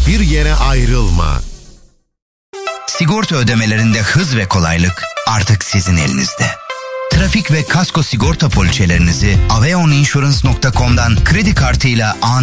Hiçbir yere ayrılma. Sigorta ödemelerinde hız ve kolaylık artık sizin elinizde. Trafik ve kasko sigorta poliçelerinizi aveoninsurance.com'dan kredi kartıyla